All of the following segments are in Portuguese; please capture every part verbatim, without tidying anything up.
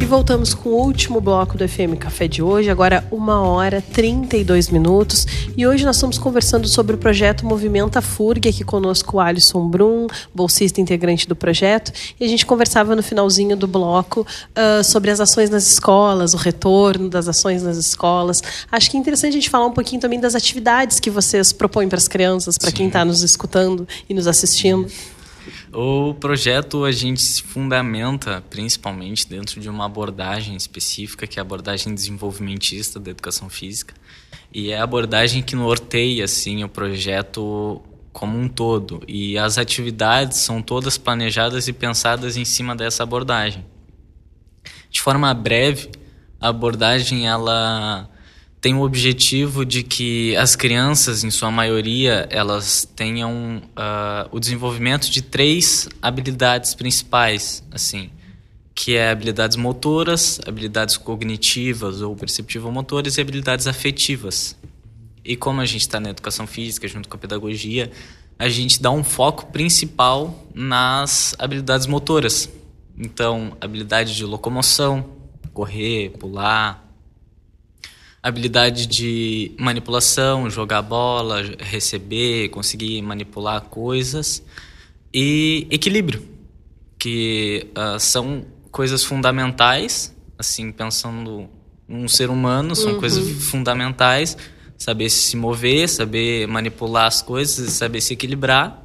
voltamos com o último bloco do F M Café de hoje, agora uma hora e trinta e dois minutos, e hoje nós estamos conversando sobre o projeto Movimenta F U R G, aqui conosco o Alisson Brum, bolsista integrante do projeto, e a gente conversava no finalzinho do bloco uh, sobre as ações nas escolas, o retorno das ações nas escolas. Acho que é interessante a gente falar um pouquinho também das atividades que vocês propõem para as crianças, para quem está nos escutando e nos assistindo. O projeto, a gente se fundamenta principalmente dentro de uma abordagem específica, que é a abordagem desenvolvimentista da educação física, e é a abordagem que norteia assim, o projeto como um todo, e as atividades são todas planejadas e pensadas em cima dessa abordagem. De forma breve, a abordagem ela tem o objetivo de que as crianças, em sua maioria, elas tenham uh, o desenvolvimento de três habilidades principais, assim, que é habilidades motoras, habilidades cognitivas ou perceptivo-motoras e habilidades afetivas. E como a gente está na educação física, junto com a pedagogia, a gente dá um foco principal nas habilidades motoras. Então, habilidade de locomoção, correr, pular, habilidade de manipulação, jogar bola, receber, conseguir manipular coisas, e equilíbrio, que uh, são coisas fundamentais, assim, pensando num ser humano, são uhum. coisas fundamentais, saber se mover, saber manipular as coisas, saber se equilibrar.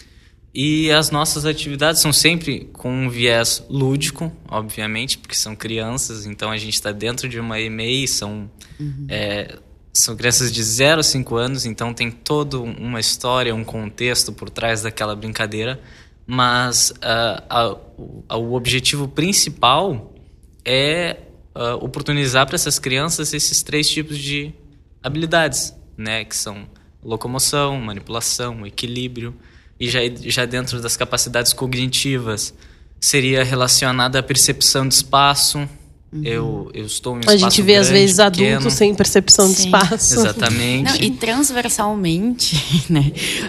E as nossas atividades são sempre com um viés lúdico, obviamente, porque são crianças, então a gente está dentro de uma E M E I, são, uhum. é, são crianças de zero a cinco anos, então tem toda uma história, um contexto por trás daquela brincadeira, mas uh, a, a, o objetivo principal é uh, oportunizar para essas crianças esses três tipos de habilidades, né, que são locomoção, manipulação, equilíbrio. E já, já dentro das capacidades cognitivas, seria relacionada à percepção de espaço. Uhum. Eu, eu estou em um espaço grande, a gente vê, às vezes, pequeno. Adultos sem percepção Sim. de espaço. Exatamente. Não, e transversalmente, né?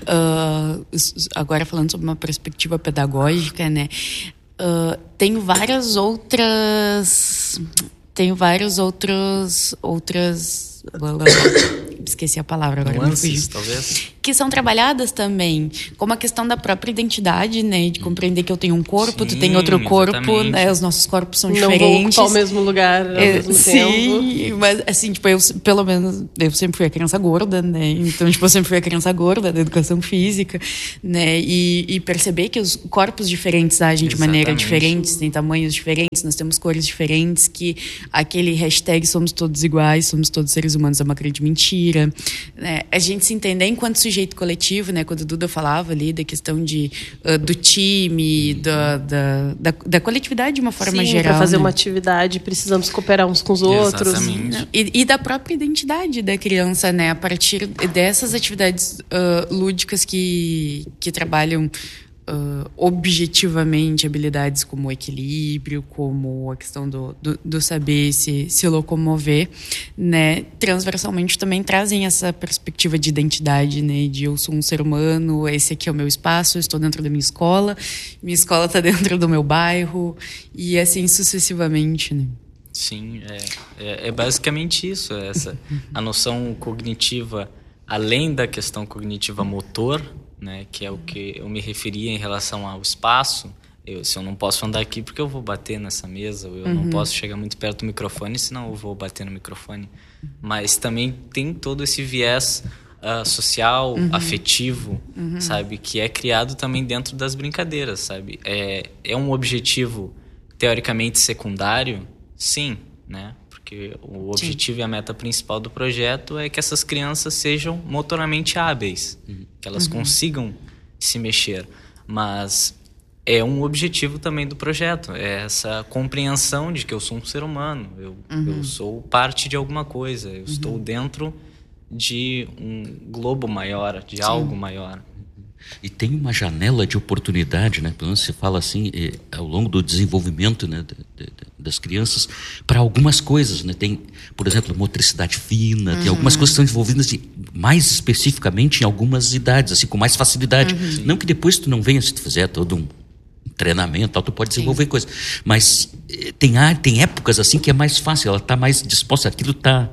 Uh, agora falando sobre uma perspectiva pedagógica, né? Uh, tem várias outras... Tem vários outros... outras... esqueci a palavra agora. Nuances, talvez. Que são trabalhadas também, como a questão da própria identidade, né? De compreender que eu tenho um corpo, sim, tu tem outro corpo, né? Os nossos corpos são não diferentes. Não vão ao mesmo lugar ao é, mesmo sim, tempo. Sim, mas assim, tipo, eu, pelo menos, eu sempre fui a criança gorda, né? Então, tipo, eu sempre fui a criança gorda da educação física, né? E, e perceber que os corpos diferentes agem de Exatamente. maneira diferente, têm tamanhos diferentes, nós temos cores diferentes, que aquele hashtag somos todos iguais, somos todos seres humanos é uma grande mentira, né? A gente se entender enquanto sujeito coletivo, né? Quando a Duda falava ali da questão de, uh, do time, da, da, da, da coletividade de uma forma Sim, geral. para fazer né? uma atividade precisamos cooperar uns com os outros. Exatamente. E, e da própria identidade da criança, né? A partir dessas atividades uh, lúdicas que, que trabalham Uh, objetivamente habilidades como o equilíbrio, como a questão do, do, do saber se, se locomover, né? Transversalmente também trazem essa perspectiva de identidade, né? De eu sou um ser humano, esse aqui é o meu espaço, eu estou dentro da minha escola, minha escola está dentro do meu bairro, e assim sucessivamente, né? Sim, é, é, é basicamente isso, essa, a noção cognitiva, além da questão cognitiva motor, né, que é o que eu me referia em relação ao espaço. Eu, se eu não posso andar aqui porque eu vou bater nessa mesa, ou eu uhum. não posso chegar muito perto do microfone, senão eu vou bater no microfone. Uhum. Mas também tem todo esse viés uh, social, uhum. afetivo, uhum. sabe, que é criado também dentro das brincadeiras, sabe. É, é um objetivo teoricamente secundário, sim, né? Porque o objetivo Sim. e a meta principal do projeto é que essas crianças sejam motoramente hábeis, uhum. que elas uhum. consigam se mexer. Mas é um objetivo também do projeto, é essa compreensão de que eu sou um ser humano, eu, uhum. eu sou parte de alguma coisa, eu uhum. estou dentro de um globo maior, de Sim. algo maior. E tem uma janela de oportunidade, né? Pelo menos se fala assim, eh, ao longo do desenvolvimento, né, de, de, das crianças, para algumas coisas, né? Tem, por exemplo, motricidade fina, uhum. tem algumas coisas que são desenvolvidas de, mais especificamente em algumas idades, assim, com mais facilidade. Uhum. Não que depois tu não venha, se tu fizer todo um treinamento, tal, tu pode desenvolver Sim. coisas. Mas tem, tem épocas assim que é mais fácil, ela está mais disposta, aquilo está...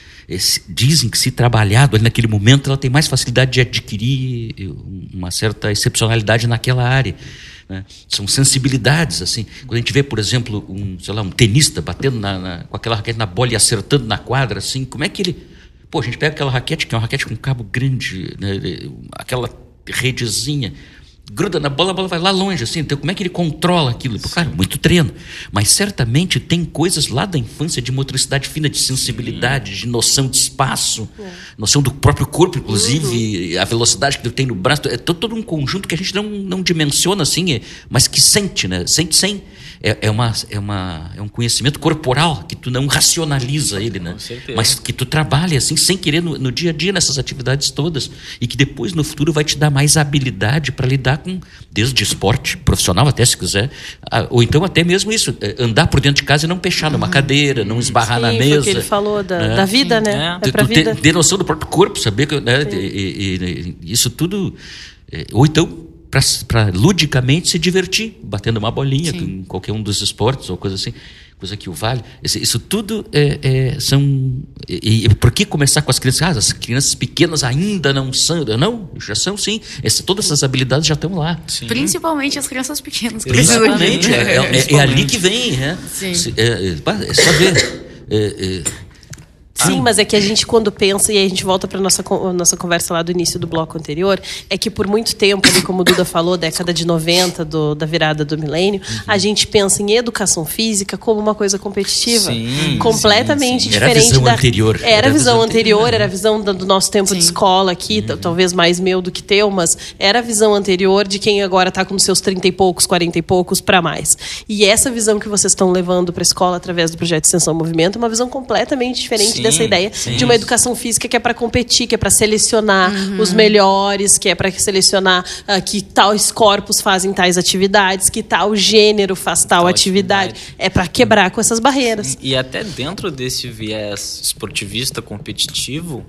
Dizem que se trabalhado ali naquele momento, ela tem mais facilidade de adquirir uma certa excepcionalidade naquela área, né? São sensibilidades, assim. Quando a gente vê, por exemplo, um, sei lá, um tenista batendo na, na, com aquela raquete na bola e acertando na quadra, assim, como é que ele... Pô, a gente pega aquela raquete, que é uma raquete com cabo grande, né? Aquela redezinha, gruda na bola, a bola vai lá longe, assim. Então, como é que ele controla aquilo? Pô, cara, muito treino. Mas certamente tem coisas lá da infância de motricidade fina, de sensibilidade, de noção de espaço, é. noção do próprio corpo, inclusive, uhum. a velocidade que ele tem no braço. É todo, todo um conjunto que a gente não, não dimensiona, assim, é, mas que sente, né? Sente sem... É, é, uma, é, uma, é um conhecimento corporal que tu não racionaliza ele, né? Mas que tu trabalha assim, sem querer, no, no dia a dia, nessas atividades todas, e que depois no futuro vai te dar mais habilidade para lidar com, desde esporte profissional até, se quiser, ou então até mesmo isso, andar por dentro de casa e não pechar numa cadeira, não esbarrar Sim, na mesa. Foi o que ele falou da, né? da vida, né? É. É pra tu vida. ter, ter noção do próprio corpo, saber que, né? e, e, e, isso tudo, é, ou então para ludicamente se divertir, batendo uma bolinha em qualquer um dos esportes ou coisa assim, coisa que o vale. Isso, isso tudo é, é, são... E, e por que começar com as crianças? Ah, as crianças pequenas ainda não são... Não, já são sim. Essa, todas essas habilidades já estão lá. Sim. Principalmente as crianças pequenas. Principalmente. É, é, é, é ali que vem. É, sim. é, é, é só ver... É, é, Sim, ah. mas é que a gente, quando pensa, e aí a gente volta para a nossa, nossa conversa lá do início do bloco anterior, é que por muito tempo, ali, como o Duda falou, década de noventa, do, da virada do milênio, uhum. a gente pensa em educação física como uma coisa competitiva. Sim, completamente sim, sim. diferente. Era a visão da, anterior. Era a visão anterior, era a visão do nosso tempo sim. de escola aqui, uhum. talvez mais meu do que teu, mas era a visão anterior de quem agora está com seus trinta e poucos, quarenta e poucos para mais. E essa visão que vocês estão levando para a escola através do projeto Extensão Movimento é uma visão completamente diferente sim, dessa ideia sim. de uma educação física que é para competir, que é para selecionar uhum. os melhores, que é para selecionar uh, que tais corpos fazem tais atividades, que tal gênero faz tal, tal atividade. atividade. É para quebrar com essas barreiras. Sim. E até dentro desse viés esportivista competitivo,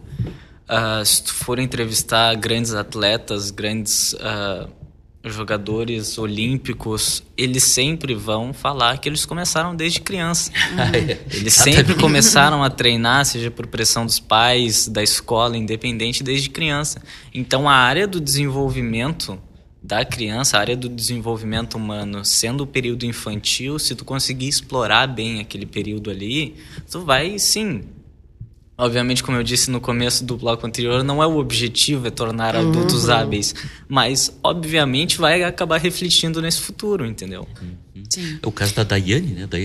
uh, se tu for entrevistar grandes atletas, grandes uh, jogadores olímpicos, eles sempre vão falar que eles começaram desde criança. Uhum. Eles sempre começaram a treinar, seja por pressão dos pais, da escola, independente, desde criança. Então, a área do desenvolvimento da criança, a área do desenvolvimento humano, sendo o período infantil, se tu conseguir explorar bem aquele período ali, tu vai, sim... Obviamente, como eu disse no começo do bloco anterior, não é o objetivo é tornar adultos uhum. hábeis, mas, obviamente, vai acabar refletindo nesse futuro, entendeu? Sim. É o caso da Daiane, né?